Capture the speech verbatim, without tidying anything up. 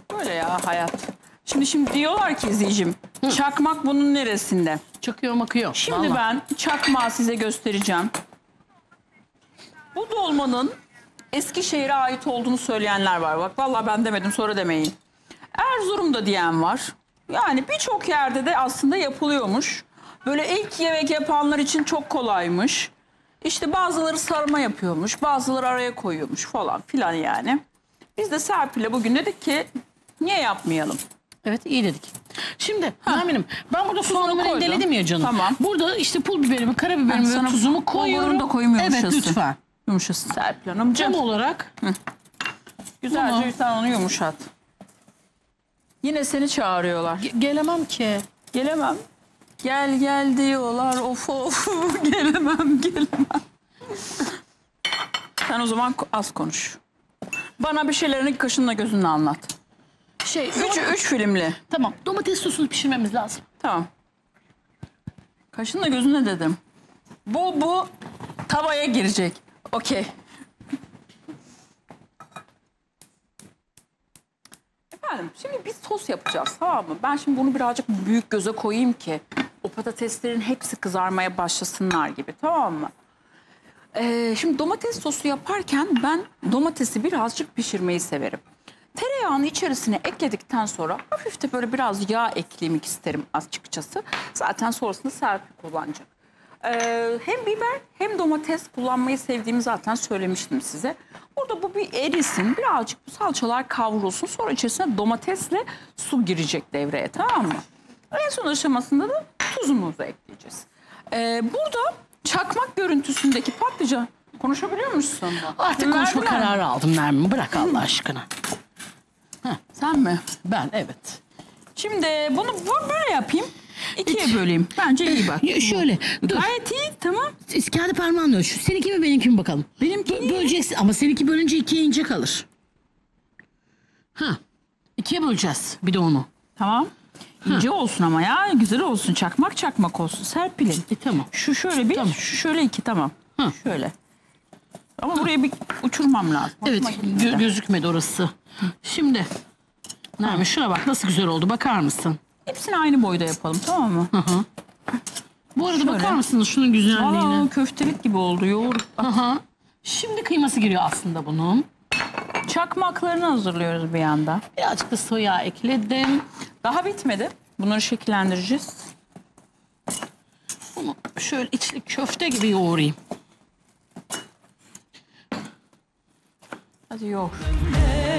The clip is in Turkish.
Böyle ya hayat. Şimdi şimdi diyorlar ki izleyicim, çakmak bunun neresinde? Çakıyor makıyor. Şimdi Vallahi. ben çakmağı size göstereceğim. Bu dolmanın Eskişehir'e ait olduğunu söyleyenler var. Bak vallahi ben demedim, sonra demeyin. Erzurum'da diyen var. Yani birçok yerde de aslında yapılıyormuş. Böyle ilk yemek yapanlar için çok kolaymış. İşte bazıları sarma yapıyormuş, bazıları araya koyuyormuş falan filan yani. Biz de Serpil'e bugün dedik ki niye yapmayalım? Evet, iyi dedik. Şimdi Nermin'im, ben burada soğanımı koydum. rendeledim ya canım. Tamam. Burada işte pul biberimi, karabiberimi Ben ve sana tuzumu koyuyorum. bulgurunu da koyayım, Evet, yumuşasın. lütfen. Yumuşasın Serpil Hanımcığım. Tam olarak Güzelce Bunu- bir tane onu yumuşat. Yine seni çağırıyorlar. ge- gelemem ki. Gelemem. Gel gel diyorlar. Of of. Gelemem gelemem. Sen o zaman az konuş. Bana bir şeylerini kaşınla gözünle anlat. Şey, Üç, üç filmli. tamam, domates sosunu pişirmemiz lazım. Tamam. Kaşınla gözünle dedim. Bu bu tavaya girecek. Okey. Efendim şimdi biz sos yapacağız, tamam mı? Ben şimdi bunu birazcık büyük göze koyayım ki o patateslerin hepsi kızarmaya başlasınlar gibi, tamam mı? Ee, şimdi domates sosu yaparken ben domatesi birazcık pişirmeyi severim. Tereyağını içerisine ekledikten sonra hafif de böyle biraz yağ eklemek isterim açıkçası. Zaten sonrasında Serpil kullanacak. Ee, hem biber hem domates kullanmayı sevdiğimi zaten söylemiştim size. Burada bu bir erisin, birazcık bu salçalar kavrulsun. Sonra içerisine domatesle su girecek devreye, tamam mı? En son aşamasında da tuzumuzu ekleyeceğiz. Ee, burada çakmak görüntüsündeki patlıcan... Konuşabiliyor musun? Artık konuşma Verdiler mi? kararı aldım Nermin. Bırak Allah aşkına. Sen mi? Ben, evet. Şimdi bunu bu- böyle yapayım. İkiye böleyim. Bence iyi bak. Ya şöyle, dur. Gayet iyi, tamam. Kendi parmağınla ölç. Seninki mi benimki mi bakalım? Benimki Bö- iyi. Böleceksin ama seninki bölünce ikiye ince kalır. Ha. İkiye böleceğiz bir de onu. Tamam. İnce olsun ama ya. Güzel olsun. Çakmak çakmak olsun. Serpilin. E, tamam. Şu şöyle bir, Tamam. şu şöyle iki, tamam. Hı. Şöyle. Ama buraya bir uçurmam lazım. Evet, Hoşuma gitti. gö- gözükmedi orası. Şimdi Nermin şuna bak nasıl güzel oldu, bakar mısın? Hepsini aynı boyda yapalım, tamam mı? Bu arada Şöyle. bakar mısınız şunun güzelliğine? Valla köftelik gibi oldu. Yoğur. Aha. Şimdi kıyması giriyor aslında bunun. Çakmaklarını hazırlıyoruz bir yanda. Birazcık da soya ekledim. Daha bitmedi. Bunları şekillendireceğiz. Bunu şöyle içli köfte gibi yoğurayım. Hadi yoğur.